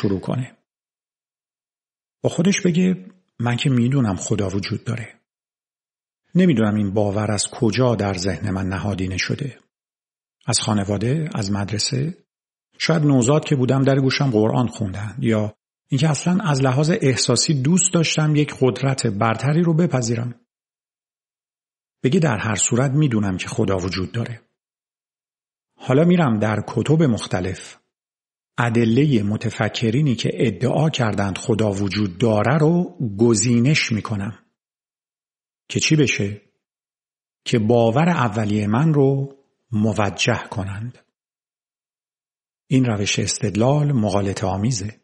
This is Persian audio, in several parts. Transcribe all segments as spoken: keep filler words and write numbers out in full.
شروع کنه. با خودش بگه من که میدونم خدا وجود داره. نمیدونم این باور از کجا در ذهن من نهادینه شده. از خانواده، از مدرسه، شاید نوزاد که بودم در گوشم قرآن خوندن، یا اینکه اصلا از لحاظ احساسی دوست داشتم یک قدرت برتری رو بپذیرم. بگی در هر صورت میدونم که خدا وجود داره. حالا میرم در کتب مختلف ادله متفکرینی که ادعا کردند خدا وجود داره رو گزینش میکنم که چی بشه؟ که باور اولیه من رو موجه کنند. این روش استدلال مغالطه آمیزه.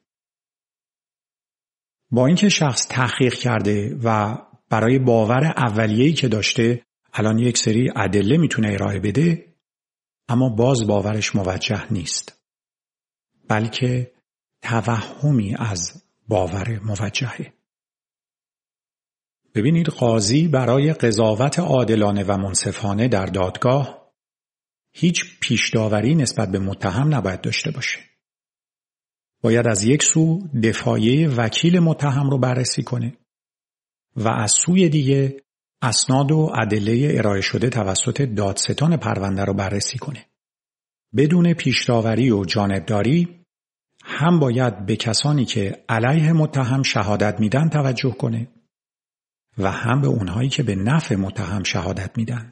با اینکه شخص تحقیق کرده و برای باور اولیه‌ای که داشته الان یک سری ادله میتونه ارائه بده، اما باز باورش موجه نیست، بلکه توهمی از باور موجهه. ببینید، قاضی برای قضاوت عادلانه و منصفانه در دادگاه هیچ پیش‌داوری نسبت به متهم نباید داشته باشه. باید از یک سو دفاعیه وکیل متهم رو بررسی کنه و از سوی دیگه اسناد و ادله ارائه شده توسط دادستان پرونده رو بررسی کنه. بدون پیش‌داوری و جانبداری هم باید به کسانی که علیه متهم شهادت میدن توجه کنه و هم به اونهایی که به نفع متهم شهادت میدن.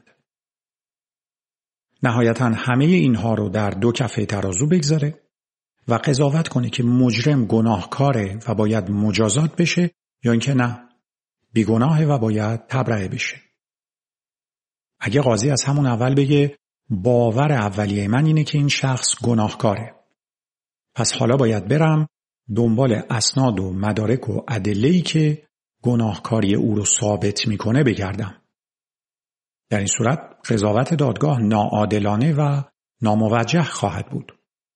نهایتاً همه اینها رو در دو کفه ترازو بگذاره و قضاوت کنه که مجرم گناهکاره و باید مجازات بشه یا اینکه نه، بیگناهه و باید تبرئه بشه. اگه قاضی از همون اول بگه باور اولیه من اینه که این شخص گناهکاره، پس حالا باید برم دنبال اسناد و مدارک و ادله‌ای که گناهکاری او رو ثابت میکنه بگردم. در این صورت قضاوت دادگاه ناعادلانه و ناموجه خواهد بود.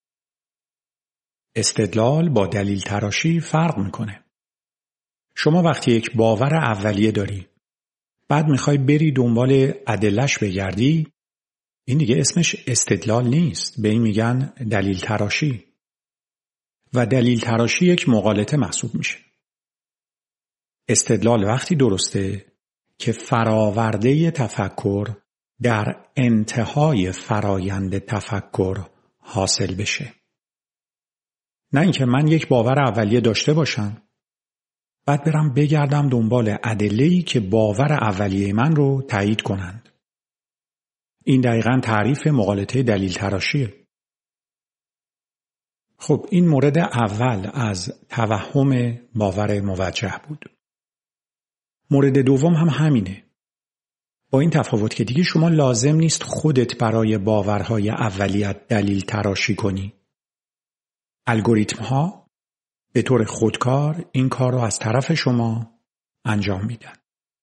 استدلال با دلیل تراشی فرق میکنه. شما وقتی یک باور اولیه داری، بعد میخوای بری دنبال ادله‌اش بگردی، این دیگه اسمش استدلال نیست، به این میگن دلیل تراشی. و دلیل تراشی یک مغالطه محسوب میشه. استدلال وقتی درسته که فراورده تفکر در انتهای فرایند تفکر حاصل بشه. نه اینکه من یک باور اولیه داشته باشم، بعد برم بگردم دنبال ادله‌ای که باور اولیه من رو تایید کنند. این دقیقاً تعریف مغالطه دلیل تراشیه. خب این مورد اول از توهم باور موجه بود. مورد دوم هم همینه. با این تفاوت که دیگه شما لازم نیست خودت برای باورهای اولیت دلیل تراشی کنی. الگوریتم ها به طور خودکار این کار رو از طرف شما انجام میدن.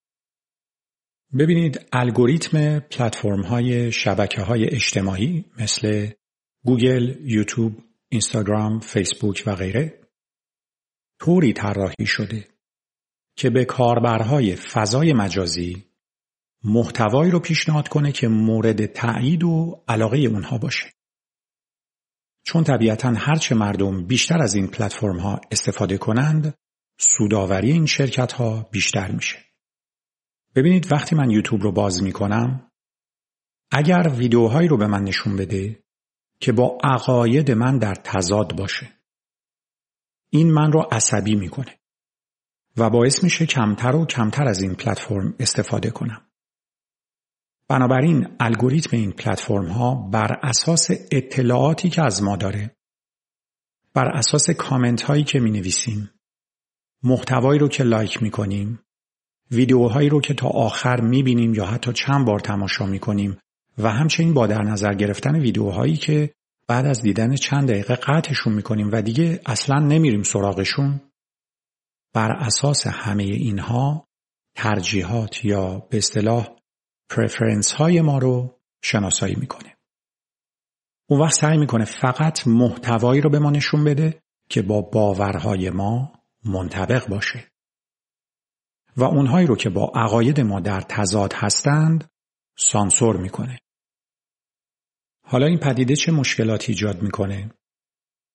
ببینید، الگوریتم پلتفرم های شبکه های اجتماعی مثل گوگل، یوتیوب، اینستاگرام، فیسبوک و غیره طوری طراحی شده که به کاربرهای فضای مجازی محتوایی رو پیشنهاد کنه که مورد تأیید و علاقه اونها باشه. چون طبیعتاً هرچه مردم بیشتر از این پلتفرم ها استفاده کنند، سودآوری این شرکت ها بیشتر میشه. ببینید، وقتی من یوتیوب رو باز میکنم، اگر ویدیوهایی رو به من نشون بده که با عقاید من در تضاد باشه، این من رو عصبی میکنه و باعث میشه کمتر و کمتر از این پلتفرم استفاده کنم. بنابراین الگوریتم این پلتفرم ها بر اساس اطلاعاتی که از ما داره، بر اساس کامنت هایی که می نویسیم، محتوایی رو که لایک می کنیم، ویدیوهایی رو که تا آخر می بینیم یا حتی چند بار تماشا می کنیم و همچنین با در نظر گرفتن ویدیوهایی که بعد از دیدن چند دقیقه قطعشون می کنیم و دیگه اصلاً نمیریم سراغشون، بر اساس همه اینها ترجیحات یا به اصطلاح پرفرنس های ما رو شناسایی میکنه. اون وقت سعی میکنه فقط محتوایی رو به ما نشون بده که با باورهای ما منطبق باشه و اونهایی رو که با عقاید ما در تضاد هستند سانسور میکنه. حالا این پدیده چه مشکلاتی ایجاد میکنه؟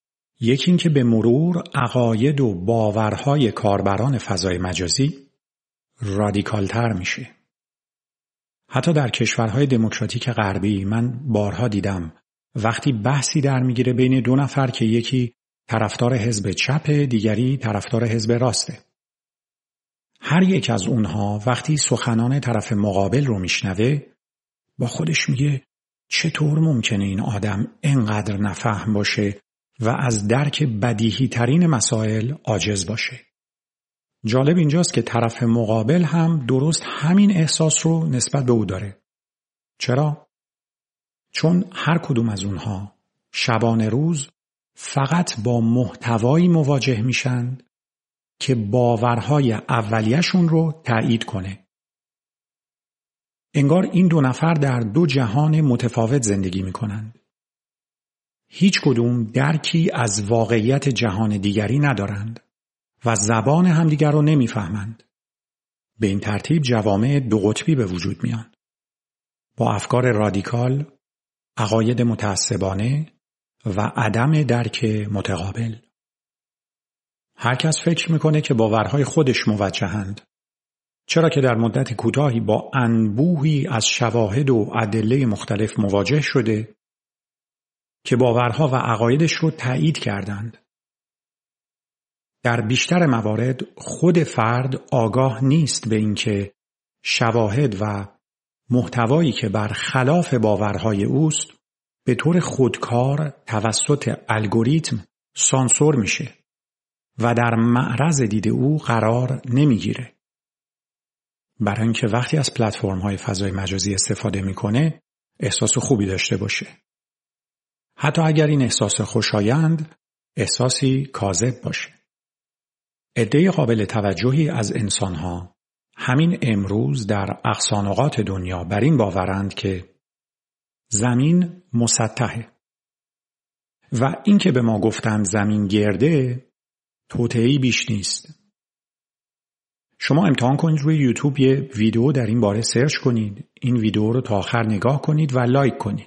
یکی این که به مرور عقاید و باورهای کاربران فضای مجازی رادیکالتر میشه. حتی در کشورهای دموکراتیک غربی من بارها دیدم وقتی بحثی در میگیره بین دو نفر که یکی طرفدار حزب چپه، دیگری طرفدار حزب راسته. هر یک از اونها وقتی سخنان طرف مقابل رو میشنوه با خودش میگه چطور ممکنه این آدم اینقدر نفهم باشه و از درک بدیهی ترین مسائل عاجز باشه. جالب اینجاست که طرف مقابل هم درست همین احساس رو نسبت به او داره. چرا؟ چون هر کدوم از اونها شبانه روز فقط با محتوایی مواجه میشن که باورهای اولیه‌شون رو تایید کنه. انگار این دو نفر در دو جهان متفاوت زندگی میکنند. هیچ کدوم درکی از واقعیت جهان دیگری ندارند و زبان همدیگر رو نمیفهمند. به این ترتیب جوامع دو قطبی به وجود میان. با افکار رادیکال، عقاید متعصبانه و عدم درک متقابل. هر کس فکر میکنه که باورهای خودش موجهند. چرا که در مدت کوتاهی با انبوهی از شواهد و ادله مختلف مواجه شده که باورها و عقایدش رو تایید کردند. در بیشتر موارد خود فرد آگاه نیست به اینکه شواهد و محتوایی که بر خلاف باورهای اوست به طور خودکار توسط الگوریتم سانسور میشه و در معرض دید او قرار نمیگیره. برای اینکه وقتی از پلتفرم‌های فضای مجازی استفاده میکنه احساس خوبی داشته باشه. حتی اگر این احساس خوشایند احساسی کاذب باشه. عده قابل توجهی از انسانها همین امروز در اقصانقاط دنیا بر این باورند که زمین مسطحه و این که به ما گفتند زمین گرده توطئه‌ای بیش نیست. شما امتحان کنید روی یوتیوب یه ویدیو در این باره سرچ کنید، این ویدیو رو تا آخر نگاه کنید و لایک کنید.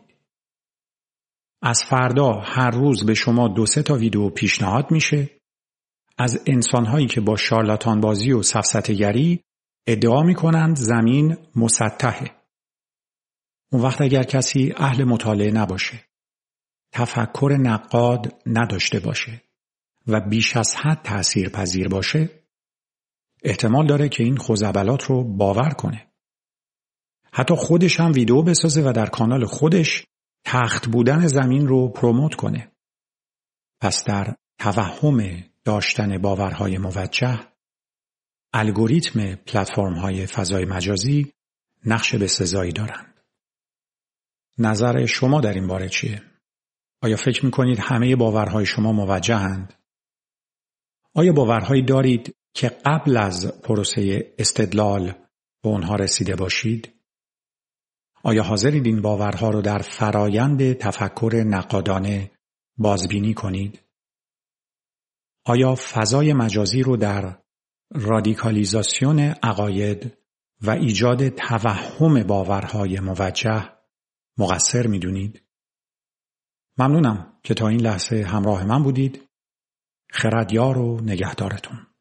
از فردا هر روز به شما دو سه تا ویدیو پیشنهاد میشه از انسانهایی که با شارلاتان بازی و سفسطه‌گری ادعا میکنند زمین مسطحه. اون وقت اگر کسی اهل مطالعه نباشه، تفکر نقاد نداشته باشه و بیش از حد تأثیر پذیر باشه، احتمال داره که این خزعبلات رو باور کنه. حتی خودش هم ویدیو بسازه و در کانال خودش تخت بودن زمین رو پروموت کنه. پس در توهم داشتن باورهای موجه، الگوریتم پلتفرم‌های فضای مجازی نقش بسزایی دارند. نظر شما در این باره چیه؟ آیا فکر می‌کنید همه باورهای شما موجه‌اند؟ آیا باورهایی دارید که قبل از پروسه استدلال به اونها رسیده باشید؟ آیا حاضرید این باورها رو در فرایند تفکر نقادانه بازبینی کنید؟ آیا فضای مجازی رو در رادیکالیزاسیون عقاید و ایجاد توهم باورهای موجه مقصر می‌دونید؟ ممنونم که تا این لحظه همراه من بودید. خرد یار و نگهدارتون.